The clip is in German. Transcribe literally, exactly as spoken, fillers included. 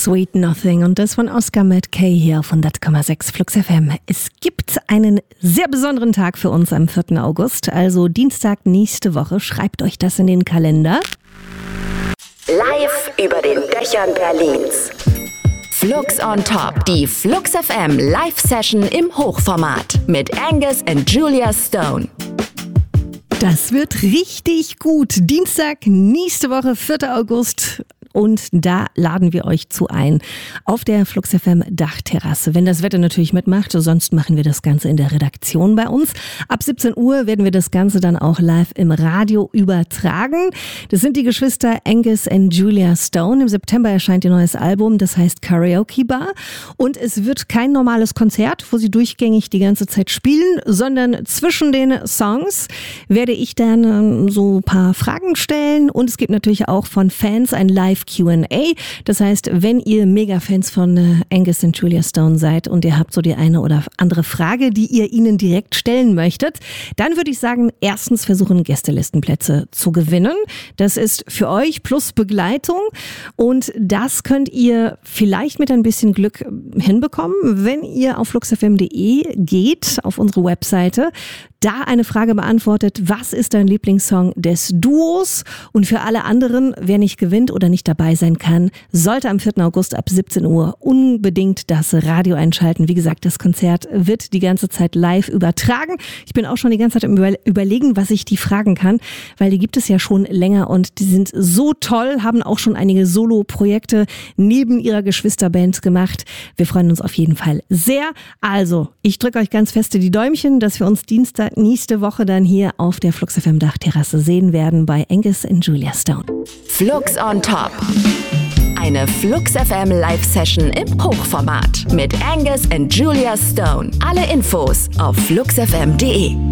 Sweet Nothing und das von Oscar Matt Kay hier auf hundert Komma sechs Flux F M. Es gibt einen sehr besonderen Tag für uns am vierten August, also Dienstag nächste Woche. Schreibt euch das in den Kalender. Live über den Dächern Berlins. Flux on Top, die Flux F M Live-Session im Hochformat mit Angus und Julia Stone. Das wird richtig gut. Dienstag nächste Woche, vierter August. Und da laden wir euch zu ein auf der Flux F M Dachterrasse. Wenn das Wetter natürlich mitmacht, sonst machen wir das Ganze in der Redaktion bei uns. Ab siebzehn Uhr werden wir das Ganze dann auch live im Radio übertragen. Das sind die Geschwister Angus und Julia Stone. Im September erscheint ihr neues Album, das heißt Karaoke Bar. Und es wird kein normales Konzert, wo sie durchgängig die ganze Zeit spielen, sondern zwischen den Songs werde ich dann so ein paar Fragen stellen. Und es gibt natürlich auch von Fans ein Live Q and A. Das heißt, wenn ihr Mega-Fans von äh, Angus und Julia Stone seid und ihr habt so die eine oder andere Frage, die ihr ihnen direkt stellen möchtet, dann würde ich sagen, erstens versuchen, Gästelistenplätze zu gewinnen. Das ist für euch plus Begleitung und das könnt ihr vielleicht mit ein bisschen Glück hinbekommen, wenn ihr auf flux f m punkt d e geht, auf unsere Webseite, da eine Frage beantwortet, was ist dein Lieblingssong des Duos? Und für alle anderen, wer nicht gewinnt oder nicht dabei sein kann, sollte am vierten August ab siebzehn Uhr unbedingt das Radio einschalten. Wie gesagt, das Konzert wird die ganze Zeit live übertragen. Ich bin auch schon die ganze Zeit im Überlegen, was ich die fragen kann, weil die gibt es ja schon länger und die sind so toll, haben auch schon einige Solo-Projekte neben ihrer Geschwisterband gemacht. Wir freuen uns auf jeden Fall sehr. Also, ich drücke euch ganz feste die Däumchen, dass wir uns Dienstag nächste Woche dann hier auf der Flux F M Dachterrasse sehen werden bei Angus und Julia Stone. Flux on Top. Eine Flux F M Live-Session im Hochformat mit Angus und Julia Stone. Alle Infos auf flux f m punkt d e.